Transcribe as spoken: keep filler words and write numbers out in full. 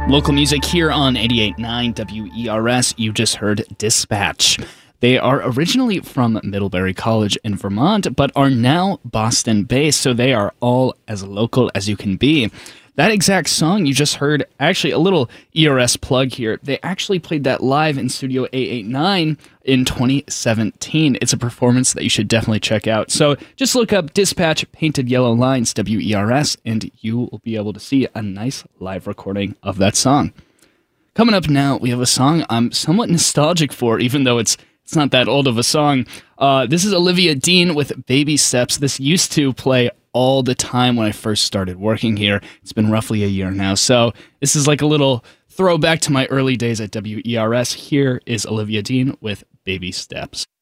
Local music here on eighty-eight point nine W E R S. You just heard Dispatch. They are originally from Middlebury College in Vermont, but are now Boston-based, so they are all as local as you can be. That exact song you just heard, actually a little E R S plug here, they actually played that live in Studio eight eighty-nine in twenty seventeen. It's a performance that you should definitely check out. So just look up Dispatch Painted Yellow Lines W E R S and you will be able to see a nice live recording of that song. Coming up now, we have a song I'm somewhat nostalgic for, even though it's it's not that old of a song. Uh, this is Olivia Dean with Baby Steps. This used to play all the time when I first started working here. It's been roughly a year now. So this is like a little throwback to my early days at W E R S. Here is Olivia Dean with Baby Steps.